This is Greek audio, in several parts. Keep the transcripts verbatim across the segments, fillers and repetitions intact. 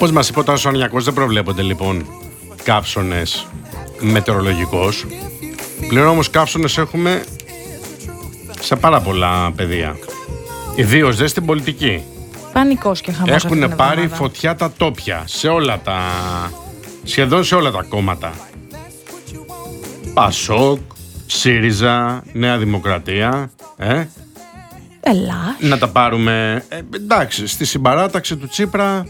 Όπως μας είπε ο Τάσος Αρνιακός, δεν προβλέπονται λοιπόν καύσωνες μετεωρολογικώς. Πλέον όμως καύσωνες έχουμε σε πάρα πολλά πεδία. Ιδίως δε στην πολιτική. Πανικός και χαμός. Έχουν πάρει φωτιά τα τόπια σε όλα τα... σχεδόν σε όλα τα κόμματα. Πασόκ, ΣΥΡΙΖΑ, Νέα Δημοκρατία. Ε? Ελλάς. Να τα πάρουμε. Ε, εντάξει, στη συμπαράταξη του Τσίπρα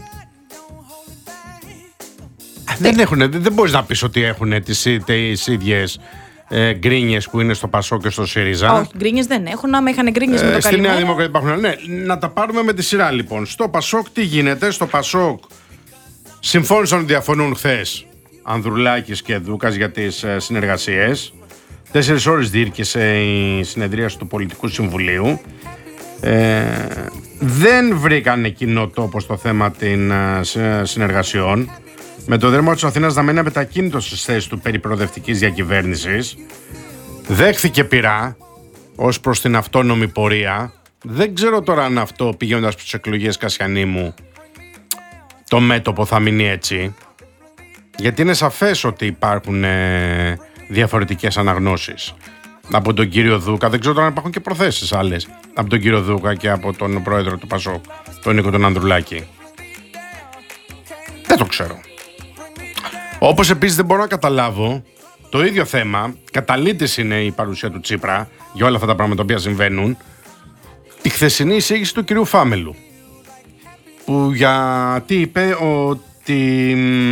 δεν, έχουν, δεν, δεν μπορείς να πεις ότι έχουν τις, τις ίδιες ε, γκρίνιες που είναι στο Πασόκ και στο ΣΥΡΙΖΑ. Όχι, γκρίνιες δεν έχουν. Άμα είχαν γκρίνιες ε, με το στη καλημέρα. Νέα Δημοκρατία υπάρχουν. Ναι, να τα πάρουμε με τη σειρά λοιπόν. Στο Πασόκ τι γίνεται? Στο Πασόκ συμφώνησαν ότι διαφωνούν χθες Ανδρουλάκης και Δούκας για τις ε, συνεργασίες. Τέσσερις ώρες διήρκησε η συνεδρίαση του Πολιτικού Συμβουλίου. Ε, δεν βρήκαν κοινό τόπο στο θέμα των ε, συνεργασιών. Με το Δήμο της Αθήνας να μένει αμετακίνητος στις θέσεις του περί προοδευτικής διακυβέρνησης. Δέχθηκε πειρά ως προς την αυτόνομη πορεία. Δεν ξέρω τώρα αν αυτό, πηγαίνοντας στις εκλογές, Κασιανή μου, το μέτωπο θα μείνει έτσι. Γιατί είναι σαφές ότι υπάρχουν ε, διαφορετικές αναγνώσεις. Από τον κύριο Δούκα, δεν ξέρω τώρα αν υπάρχουν και προθέσεις άλλες, από τον κύριο Δούκα και από τον πρόεδρο του Πασόκ, τον Νίκο τον Ανδρουλάκη. Δεν το ξέρω. Όπως επίσης δεν μπορώ να καταλάβω το ίδιο θέμα, καταλήτης είναι η παρουσία του Τσίπρα για όλα αυτά τα πράγματα που συμβαίνουν, τη χθεσινή εισήγηση του κυρίου Φάμελου, που γιατί είπε ότι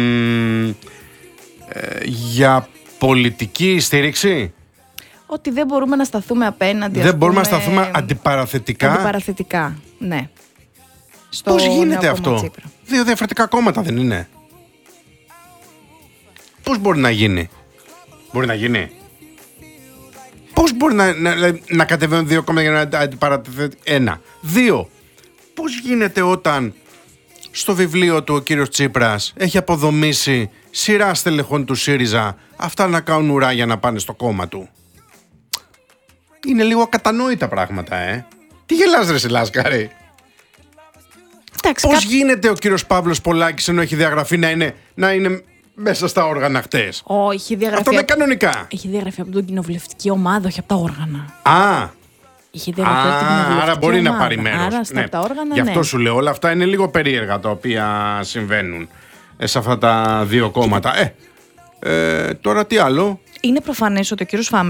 ε, για πολιτική στήριξη, ότι δεν μπορούμε να σταθούμε απέναντι. Δεν μπορούμε πούμε, να σταθούμε αντιπαραθετικά. Αντιπαραθετικά, ναι. Στο Πώς γίνεται αυτό? Τσίπρα. Δύο διαφορετικά κόμματα δεν είναι? Πώς μπορεί να γίνει? Μπορεί να γίνει? Πώς μπορεί να, να, να κατεβαίνουν δύο κόμματα για να αντιπαρατεθούν? Ένα. Δύο. Πώς γίνεται όταν στο βιβλίο του ο κύριος Τσίπρας έχει αποδομήσει σειρά στελεχών του ΣΥΡΙΖΑ αυτά να κάνουν ουρά για να πάνε στο κόμμα του? Είναι λίγο ακατανόητα πράγματα, ε. Τι γελάς ρε Σιλάσκαρη? Πώς κά... γίνεται ο κύριος Παύλος Πολάκης, ενώ έχει διαγραφεί, να είναι, να είναι μέσα στα όργανα χτες? Όχι, διαγραφεί. Αυτό είναι κανονικά. Έχει διαγραφεί από την κοινοβουλευτική ομάδα, όχι από τα όργανα. Α, Είχε διαγραφεί από την κοινοβουλευτική άρα μπορεί ομάδα. να πάρει μέρος. Άρα στα ναι. τα όργανα, Γι' αυτό ναι. σου λέω, όλα αυτά είναι λίγο περίεργα τα οποία συμβαίνουν σε αυτά τα δύο κόμματα. Ε, ε τώρα τι άλλο? Είναι προφανές ότι ο κύριος Φάμελος